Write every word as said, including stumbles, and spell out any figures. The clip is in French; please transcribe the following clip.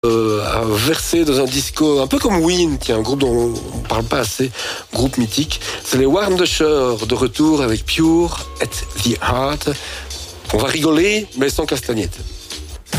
euh, a versé dans un disco un peu comme Ween, qui est un groupe dont on ne parle pas assez, groupe mythique. C'est les Warm the Shore de retour avec Pure at the Heart. On va rigoler, mais sans castagnette.